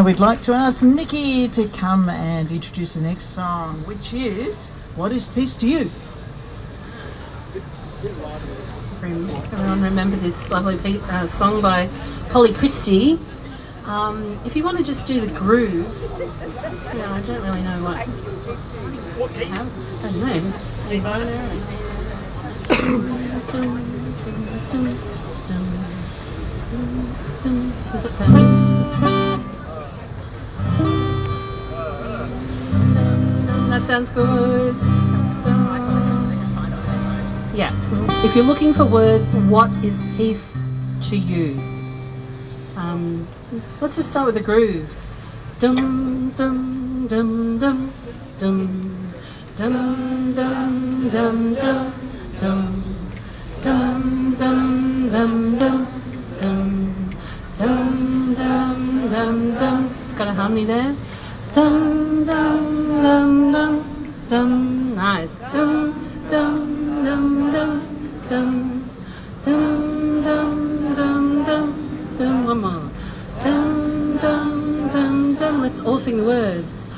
we'd like to ask Nikki to come and introduce the next song, which is What is Peace to You? Everyone remember this lovely song by Holly Christie. If you want to just do the groove, I don't really know what. I don't know. Does that sound? That sounds good. Yeah. If you're looking for words, what is peace to you? Let's just start with the groove. Dum dum dum dum dum dum dum dum dum dum dum dum dum dum dum dum dum dum dum. Got a harmony there. Dum dum dum dum dum. Nice. Dum dum dum dum dum dum dum dum dum dum. One more. Dum dum dum dum. Let's all sing the words.